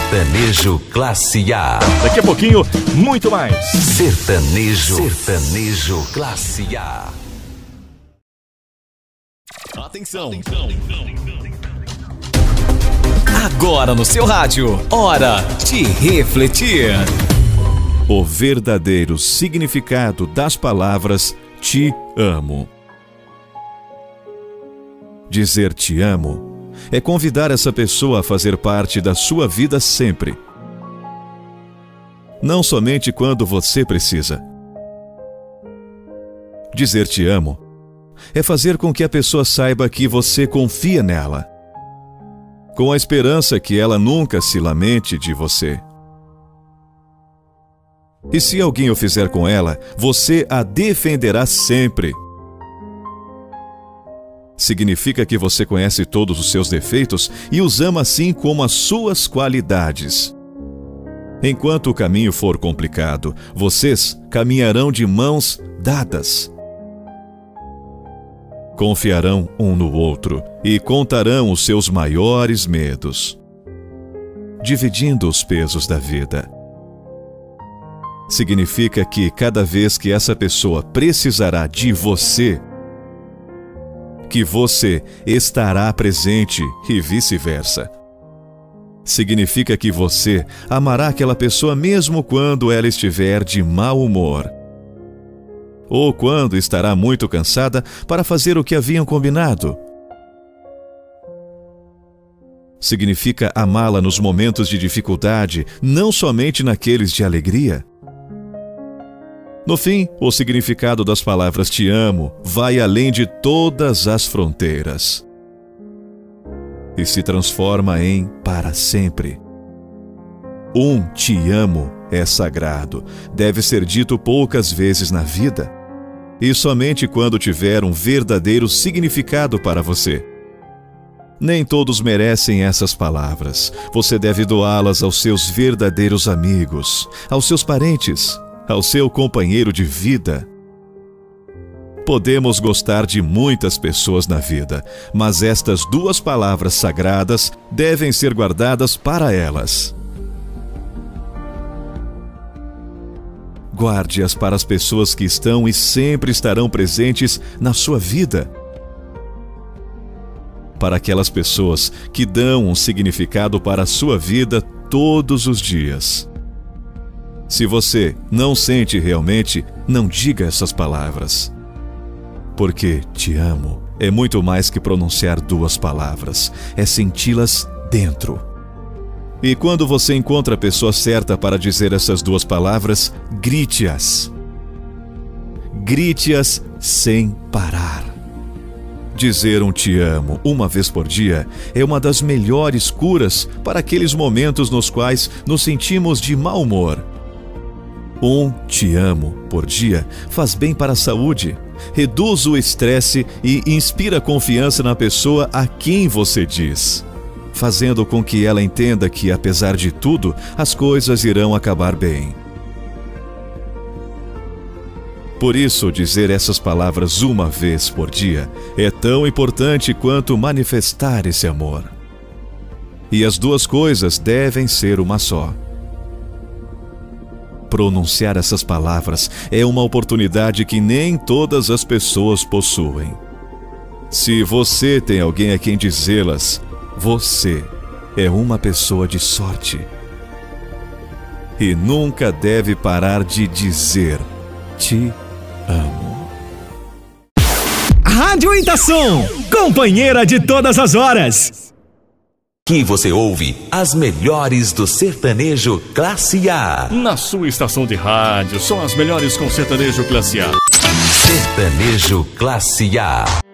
Sertanejo Classe A. Daqui a pouquinho, muito mais. Sertanejo Classe A. Atenção. Agora no seu rádio, hora de refletir. O verdadeiro significado das palavras te amo. Dizer te amo é convidar essa pessoa a fazer parte da sua vida sempre. Não somente quando você precisa. Dizer te amo é fazer com que a pessoa saiba que você confia nela, com a esperança que ela nunca se lamente de você. E se alguém o fizer com ela, você a defenderá sempre. Significa que você conhece todos os seus defeitos e os ama assim como as suas qualidades. Enquanto o caminho for complicado, vocês caminharão de mãos dadas. Confiarão um no outro e contarão os seus maiores medos, dividindo os pesos da vida. Significa que cada vez que essa pessoa precisará de você, que você estará presente e vice-versa. Significa que você amará aquela pessoa mesmo quando ela estiver de mau humor, ou quando estará muito cansada para fazer o que haviam combinado. Significa amá-la nos momentos de dificuldade, não somente naqueles de alegria. No fim, o significado das palavras te amo vai além de todas as fronteiras e se transforma em para sempre. Um te amo é sagrado, deve ser dito poucas vezes na vida e somente quando tiver um verdadeiro significado para você. Nem todos merecem essas palavras. Você deve doá-las aos seus verdadeiros amigos, aos seus parentes, ao seu companheiro de vida. Podemos gostar de muitas pessoas na vida, mas estas duas palavras sagradas devem ser guardadas para elas. Guarde-as para as pessoas que estão e sempre estarão presentes na sua vida. Para aquelas pessoas que dão um significado para a sua vida todos os dias. Se você não sente realmente, não diga essas palavras. Porque te amo é muito mais que pronunciar duas palavras, é senti-las dentro. E quando você encontra a pessoa certa para dizer essas duas palavras, grite-as. Grite-as sem parar. Dizer um te amo uma vez por dia é uma das melhores curas para aqueles momentos nos quais nos sentimos de mau humor. Um te amo por dia faz bem para a saúde, reduz o estresse e inspira confiança na pessoa a quem você diz, fazendo com que ela entenda que, apesar de tudo, as coisas irão acabar bem. Por isso, dizer essas palavras uma vez por dia é tão importante quanto manifestar esse amor. E as duas coisas devem ser uma só. Pronunciar essas palavras é uma oportunidade que nem todas as pessoas possuem. Se você tem alguém a quem dizê-las, você é uma pessoa de sorte. E nunca deve parar de dizer te amo. Rádio Itação, companheira de todas as horas. Aqui você ouve as melhores do sertanejo Classe A. Na sua estação de rádio, são as melhores com sertanejo Classe A. Sertanejo Classe A.